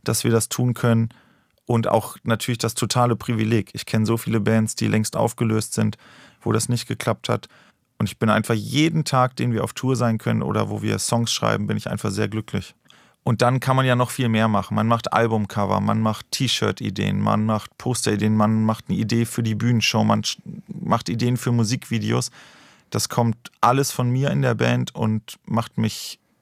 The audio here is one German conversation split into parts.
dass wir das tun können und auch natürlich das totale Privileg. Ich kenne so viele Bands, die längst aufgelöst sind, wo das nicht geklappt hat. Und ich bin einfach jeden Tag, den wir auf Tour sein können oder wo wir Songs schreiben, bin ich einfach sehr glücklich. Und dann kann man ja noch viel mehr machen. Man macht Albumcover, man macht T-Shirt-Ideen, man macht Poster-Ideen, man macht eine Idee für die Bühnenshow, man macht Ideen für Musikvideos. Das kommt alles von mir in der Band und macht mir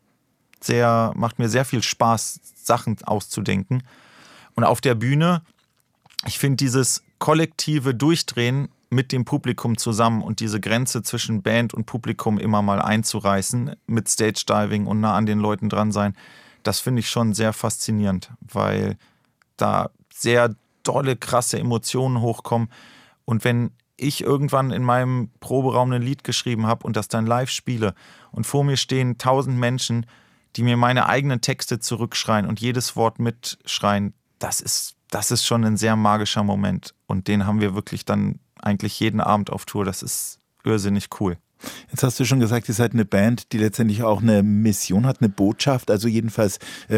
sehr viel Spaß, Sachen auszudenken. Und auf der Bühne, ich finde dieses kollektive Durchdrehen mit dem Publikum zusammen und diese Grenze zwischen Band und Publikum immer mal einzureißen, mit Stage-Diving und nah an den Leuten dran sein, das finde ich schon sehr faszinierend, weil da sehr dolle, krasse Emotionen hochkommen. Und wenn ich irgendwann in meinem Proberaum ein Lied geschrieben habe und das dann live spiele und vor mir stehen 1000 Menschen, die mir meine eigenen Texte zurückschreien und jedes Wort mitschreien, das ist schon ein sehr magischer Moment. Und den haben wir wirklich dann eigentlich jeden Abend auf Tour. Das ist irrsinnig cool. Jetzt hast du schon gesagt, ihr seid eine Band, die letztendlich auch eine Mission hat, eine Botschaft, also jedenfalls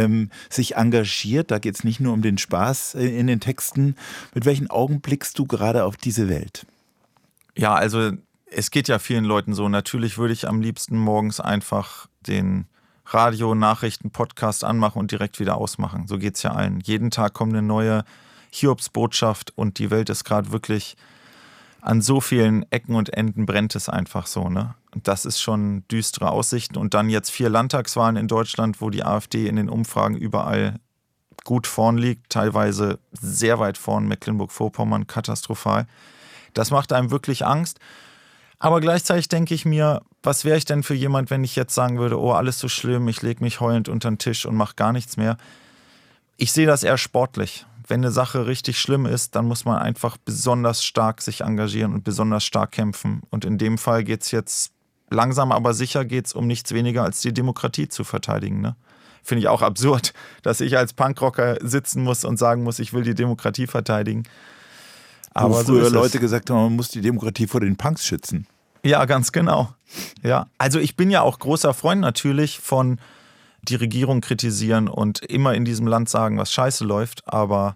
sich engagiert. Da geht es nicht nur um den Spaß in den Texten. Mit welchen Augen blickst du gerade auf diese Welt? Ja, also es geht ja vielen Leuten so. Natürlich würde ich am liebsten morgens einfach den Radio-Nachrichten-Podcast anmachen und direkt wieder ausmachen. So geht es ja allen. Jeden Tag kommt eine neue Hiobsbotschaft und die Welt ist gerade wirklich an so vielen Ecken und Enden brennt es einfach so, ne? Und das ist schon düstere Aussichten. Und dann jetzt 4 Landtagswahlen in Deutschland, wo die AfD in den Umfragen überall gut vorn liegt, teilweise sehr weit vorn, Mecklenburg-Vorpommern, katastrophal. Das macht einem wirklich Angst. Aber gleichzeitig denke ich mir, was wäre ich denn für jemand, wenn ich jetzt sagen würde, oh, alles so schlimm, ich lege mich heulend unter den Tisch und mache gar nichts mehr. Ich sehe das eher sportlich. Wenn eine Sache richtig schlimm ist, dann muss man einfach besonders stark sich engagieren und besonders stark kämpfen. Und in dem Fall geht es jetzt langsam, aber sicher geht's um nichts weniger als die Demokratie zu verteidigen. Ne? Finde ich auch absurd, dass ich als Punkrocker sitzen muss und sagen muss, ich will die Demokratie verteidigen. Aber wo früher Leute gesagt haben, man muss die Demokratie vor den Punks schützen. Ja, ganz genau. Ja, also ich bin ja auch großer Freund natürlich von die Regierung kritisieren und immer in diesem Land sagen, was scheiße läuft, aber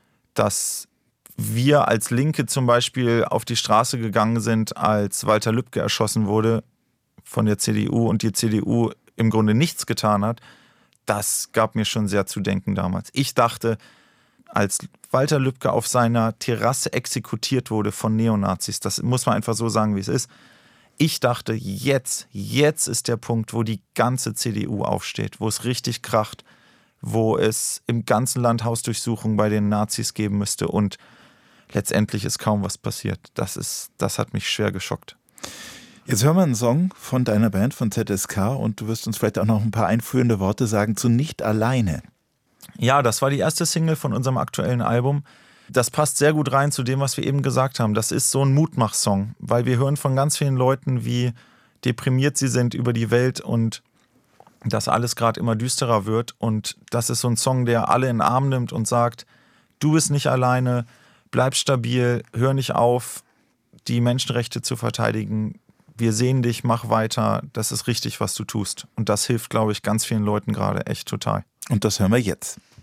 dass wir als Linke zum Beispiel auf die Straße gegangen sind, als Walter Lübcke erschossen wurde von der CDU und die CDU im Grunde nichts getan hat, das gab mir schon sehr zu denken damals. Ich dachte, als Walter Lübcke auf seiner Terrasse exekutiert wurde von Neonazis, das muss man einfach so sagen, wie es ist, ich dachte, jetzt ist der Punkt, wo die ganze CDU aufsteht, wo es richtig kracht, wo es im ganzen Land Hausdurchsuchungen bei den Nazis geben müsste und letztendlich ist kaum was passiert. Das hat mich schwer geschockt. Jetzt hören wir einen Song von deiner Band, von ZSK und du wirst uns vielleicht auch noch ein paar einführende Worte sagen zu Nicht alleine. Ja, das war die erste Single von unserem aktuellen Album. Das passt sehr gut rein zu dem, was wir eben gesagt haben. Das ist so ein Mutmach-Song, weil wir hören von ganz vielen Leuten, wie deprimiert sie sind über die Welt und dass alles gerade immer düsterer wird. Und das ist so ein Song, der alle in den Arm nimmt und sagt, du bist nicht alleine, bleib stabil, hör nicht auf, die Menschenrechte zu verteidigen. Wir sehen dich, mach weiter, das ist richtig, was du tust. Und das hilft, glaube ich, ganz vielen Leuten gerade echt total. Und das hören wir jetzt.